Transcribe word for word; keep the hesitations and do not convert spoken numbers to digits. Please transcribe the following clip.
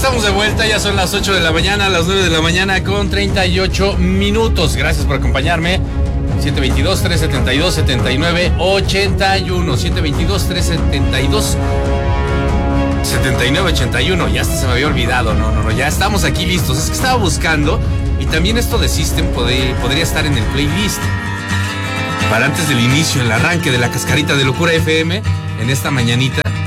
estamos de vuelta, ya son las ocho de la mañana, las nueve de la mañana con treinta y ocho minutos. Gracias por acompañarme. siete veintidós, trescientos setenta y dos, setenta y nueve ochenta y uno. siete veintidós, trescientos setenta y dos, setenta y nueve ochenta y uno. Ya hasta se me había olvidado. No, no, no, ya estamos aquí listos. Es que estaba buscando y también esto de System podría, podría estar en el playlist. Para antes del inicio, el arranque de la cascarita de Locura F M en esta mañanita.